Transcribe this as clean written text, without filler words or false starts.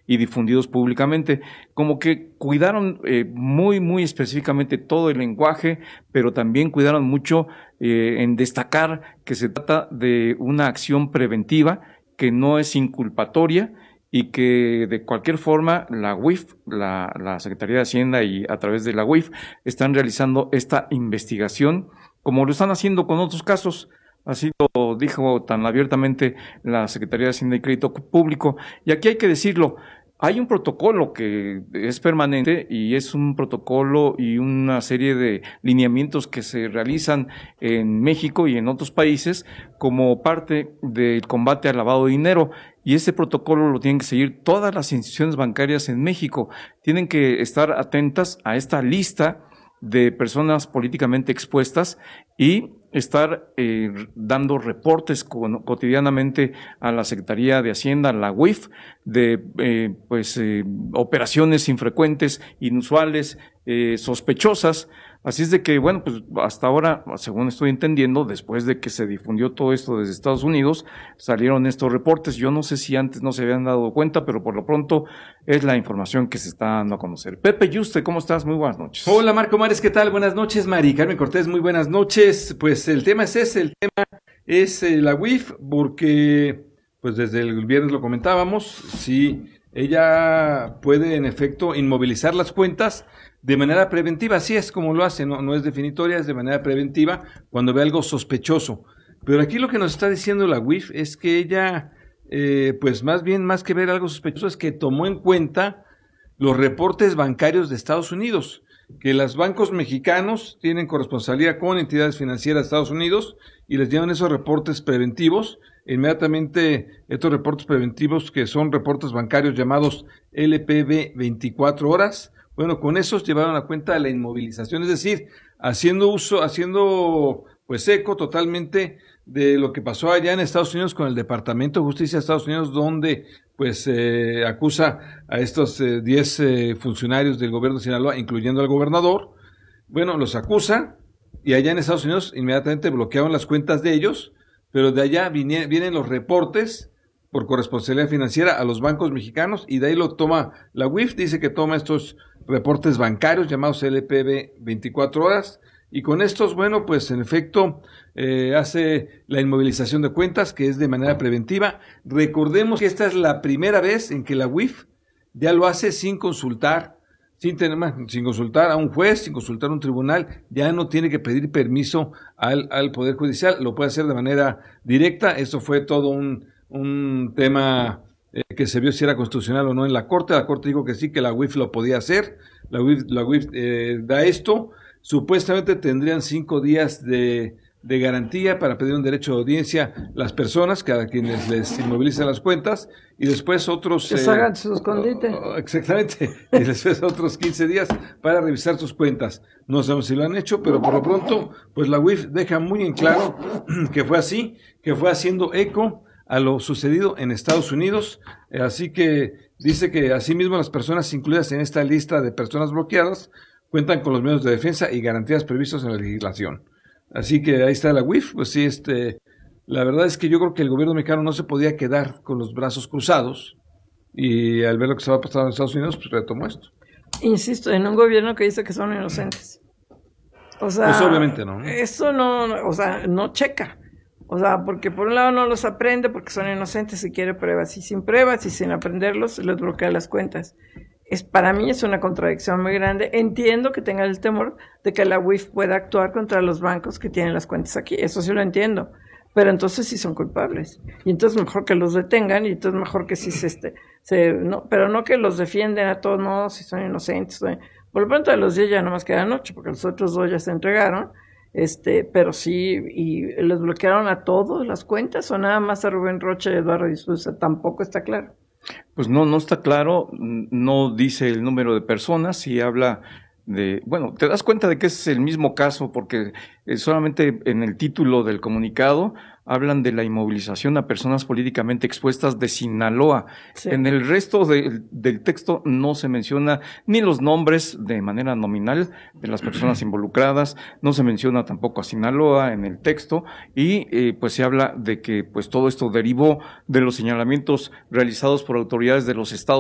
y difundidos públicamente. Como que cuidaron muy, muy específicamente todo el lenguaje, pero también cuidaron mucho en destacar que se trata de una acción preventiva que no es inculpatoria y que de cualquier forma la UIF, la Secretaría de Hacienda y a través de la UIF están realizando esta investigación como lo están haciendo con otros casos. Así lo dijo tan abiertamente la Secretaría de Hacienda y Crédito Público. Y aquí hay que decirlo, hay un protocolo que es permanente y es un protocolo y una serie de lineamientos que se realizan en México y en otros países como parte del combate al lavado de dinero. Y ese protocolo lo tienen que seguir todas las instituciones bancarias en México. Tienen que estar atentas a esta lista de personas políticamente expuestas y estar dando reportes cotidianamente a la Secretaría de Hacienda, a la UIF, de operaciones infrecuentes, inusuales, sospechosas. Así es de que, bueno, pues hasta ahora, según estoy entendiendo, después de que se difundió todo esto desde Estados Unidos, salieron estos reportes. Yo no sé si antes no se habían dado cuenta, pero por lo pronto es la información que se está dando a conocer. Pepe Yuste, ¿cómo estás? Muy buenas noches. Hola, Marco Mares, ¿qué tal? Buenas noches, Mari Carmen Cortés, muy buenas noches. Pues el tema es ese, el tema es la UIF, porque pues desde el viernes lo comentábamos, si ella puede en efecto inmovilizar las cuentas de manera preventiva, así es como lo hace, no es definitoria, es de manera preventiva cuando ve algo sospechoso. Pero aquí lo que nos está diciendo la UIF es que ella, pues más que ver algo sospechoso, es que tomó en cuenta los reportes bancarios de Estados Unidos, que los bancos mexicanos tienen corresponsabilidad con entidades financieras de Estados Unidos y les llevan esos reportes preventivos. Inmediatamente estos reportes preventivos, que son reportes bancarios llamados LPB 24 horas, bueno, con esos llevaron a cuenta de la inmovilización, es decir, haciendo pues eco totalmente de lo que pasó allá en Estados Unidos con el Departamento de Justicia de Estados Unidos, donde pues acusa a estos 10 funcionarios del gobierno de Sinaloa, incluyendo al gobernador. Bueno, los acusa y allá en Estados Unidos inmediatamente bloquearon las cuentas de ellos, pero de allá vienen los reportes por corresponsabilidad financiera a los bancos mexicanos y de ahí lo toma la UIF, dice que toma estos reportes bancarios llamados LPB 24 horas y con estos, bueno, pues en efecto hace la inmovilización de cuentas, que es de manera preventiva. Recordemos que esta es la primera vez en que la UIF ya lo hace sin consultar a un juez, sin consultar a un tribunal, ya no tiene que pedir permiso al Poder Judicial, lo puede hacer de manera directa. Esto fue todo un tema que se vio si era constitucional o no en la Corte. La Corte dijo que sí, que la UIF lo podía hacer. La UIF da esto. Supuestamente tendrían 5 días de garantía para pedir un derecho de audiencia las personas, a quienes les inmovilizan las cuentas, y después otros... hagan su escondite. Exactamente, y después otros 15 días para revisar sus cuentas. No sabemos si lo han hecho, pero por lo pronto, pues la UIF deja muy en claro que fue así, que fue haciendo eco a lo sucedido en Estados Unidos, así que dice que asimismo las personas incluidas en esta lista de personas bloqueadas cuentan con los medios de defensa y garantías previstos en la legislación. Así que ahí está la UIF, pues sí, la verdad es que yo creo que el gobierno mexicano no se podía quedar con los brazos cruzados y al ver lo que estaba pasando en Estados Unidos, pues retomó esto. Insisto, en un gobierno que dice que son inocentes. O sea, pues obviamente no. Eso no checa. O sea, porque por un lado no los aprende porque son inocentes y quiere pruebas, y sin aprenderlos les bloquea las cuentas. Para mí es una contradicción muy grande. Entiendo que tengan el temor de que la UIF pueda actuar contra los bancos que tienen las cuentas aquí, eso sí lo entiendo, pero entonces sí son culpables, y entonces mejor que los detengan, y entonces mejor que sí pero no que los defienden a todos, no, si son inocentes. Por lo pronto de los 10 ya nomás quedan 8, porque los otros 2 ya se entregaron, pero sí, y les bloquearon a todos las cuentas, o nada más a Rubén Rocha y Eduardo de Sousa, tampoco está claro. Pues no está claro, no dice el número de personas y habla bueno, te das cuenta de que es el mismo caso porque solamente en el título del comunicado hablan de la inmovilización a personas políticamente expuestas de Sinaloa. Sí. En el resto del texto no se menciona ni los nombres de manera nominal de las personas involucradas, no se menciona tampoco a Sinaloa en el texto y pues se habla de que pues todo esto derivó de los señalamientos realizados por autoridades de los estados